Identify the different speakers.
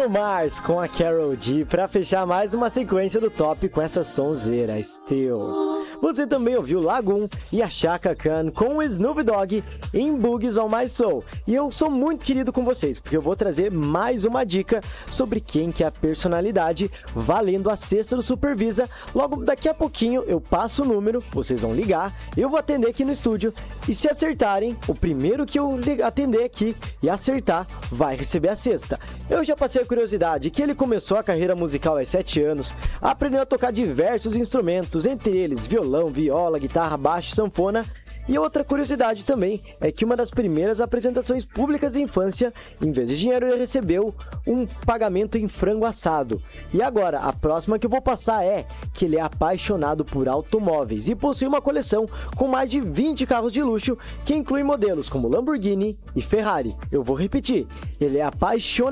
Speaker 1: Bruno Mars com a Karol G para fechar mais uma sequência do top com essa sonzeira, Still. Você também ouviu Lagoon e a Chaka Khan com o Snoop Dogg em Boogies on My Soul. E eu sou muito querido com vocês, porque eu vou trazer mais uma dica sobre quem que é a personalidade valendo a cesta do Supervisa. Logo daqui a pouquinho eu passo o número, vocês vão ligar, eu vou atender aqui no estúdio e se acertarem, o primeiro que eu atender aqui e acertar vai receber a cesta. Eu já passei a curiosidade que ele começou a carreira musical aos 7 anos, aprendeu a tocar diversos instrumentos, entre eles violão, viola, guitarra, baixo, sanfona. E outra curiosidade também é que uma das primeiras apresentações públicas de infância, em vez de dinheiro, ele recebeu um pagamento em frango assado. E agora, a próxima que eu vou passar é que ele é apaixonado por automóveis e possui uma coleção com mais de 20 carros de luxo, que inclui modelos como Lamborghini e Ferrari. Eu vou repetir, ele é apaixonado